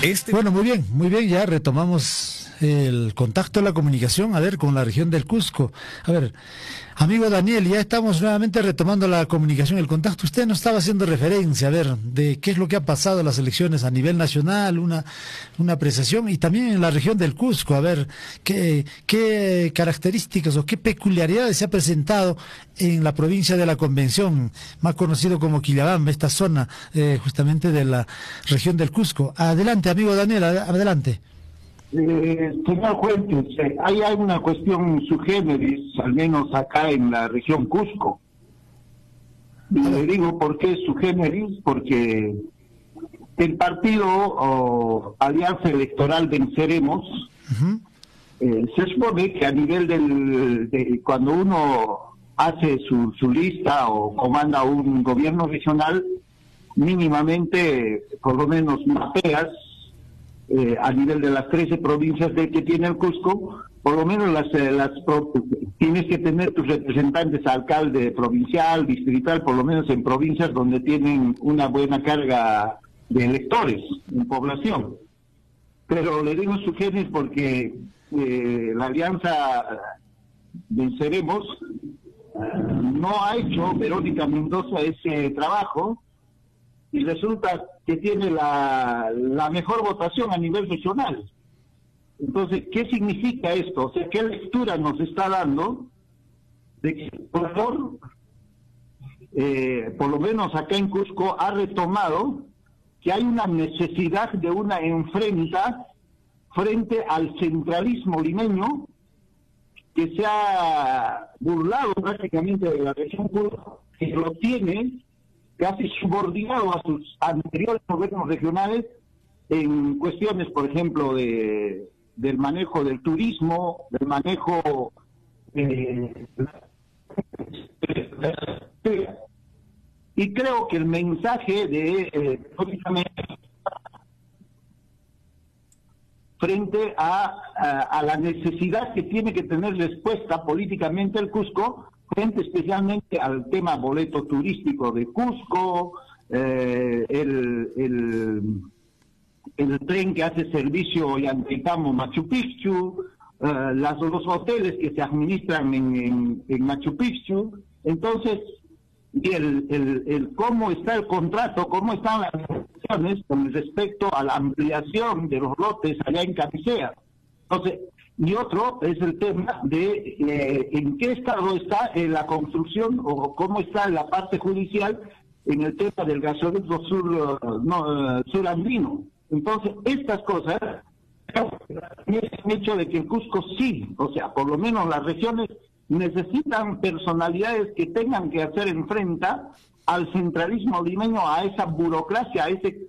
Bueno, muy bien, ya retomamos el contacto, la comunicación, a ver, con la región del Cusco. A ver, amigo Daniel, ya estamos nuevamente retomando la comunicación, el contacto. Usted nos estaba haciendo referencia, a ver, de qué es lo que ha pasado en las elecciones a nivel nacional, una apreciación, y también en la región del Cusco, a ver, qué características o qué peculiaridades se ha presentado en la provincia de la Convención, más conocido como Quillabamba, esta zona justamente de la región del Cusco. Adelante, amigo Daniel, adelante. Señor Fuentes, hay una cuestión sui generis, al menos acá en la región Cusco. Y le digo por qué sui generis, porque el partido o Alianza Electoral Venceremos, se supone que a nivel de cuando uno hace su lista o comanda un gobierno regional, mínimamente, por lo menos mapeas, a nivel de las 13 provincias que tiene el Cusco, por lo menos tienes que tener tus representantes, alcalde provincial, distrital, por lo menos en provincias donde tienen una buena carga de electores en población. Pero le digo sugerencias porque la Alianza Venceremos no ha hecho, Verónica Mendoza, ese trabajo, y resulta que tiene la mejor votación a nivel regional. Entonces, ¿qué significa esto? O sea, ¿qué lectura nos está dando de que el pueblo, por lo menos acá en Cusco, ha retomado que hay una necesidad de una enfrenta frente al centralismo limeño que se ha burlado prácticamente de la región Cusco, que lo tiene casi subordinado a sus anteriores gobiernos regionales en cuestiones, por ejemplo, del manejo del turismo, del manejo y creo que el mensaje de frente a la necesidad que tiene que tener respuesta políticamente el Cusco, especialmente al tema boleto turístico de Cusco, el tren que hace servicio Ollantaytambo-Machu Picchu, los hoteles que se administran en Machu Picchu. Entonces, cómo está el contrato, cómo están las negociaciones con respecto a la ampliación de los lotes allá en Camisea. Entonces, y otro es el tema de en qué estado está la construcción o cómo está la parte judicial en el tema del gasoducto surandino. Entonces, estas cosas es un hecho de que el Cusco sí, o sea, por lo menos las regiones necesitan personalidades que tengan que hacer enfrenta al centralismo limeño, a esa burocracia,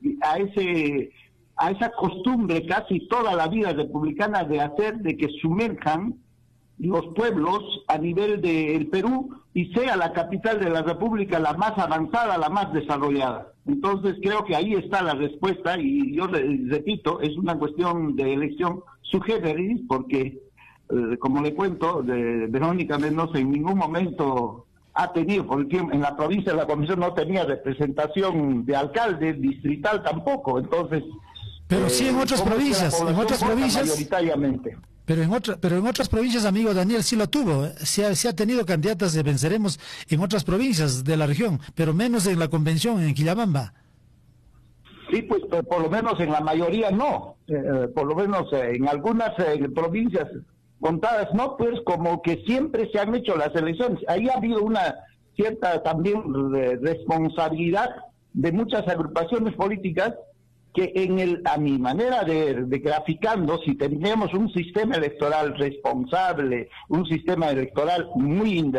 a esa costumbre casi toda la vida republicana de hacer de que sumerjan los pueblos a nivel del Perú y sea la capital de la República la más avanzada, la más desarrollada. Entonces creo que ahí está la respuesta y yo repito, es una cuestión de elección sui generis porque, como le cuento, Verónica Mendoza en ningún momento ha tenido, por ejemplo, en la provincia de la Convención no tenía representación de alcalde, distrital tampoco, entonces... Pero sí en otras provincias, mayoritariamente. Pero en otras provincias, amigo Daniel, sí lo tuvo. Se ha tenido candidatas de Venceremos en otras provincias de la región, pero menos en la Convención, en Quillabamba. Sí, pues por lo menos en la mayoría no. Por lo menos en algunas provincias contadas no, pues como que siempre se han hecho las elecciones. Ahí ha habido una cierta también responsabilidad de muchas agrupaciones políticas que a mi manera de graficando, si tenemos un sistema electoral responsable, un sistema electoral muy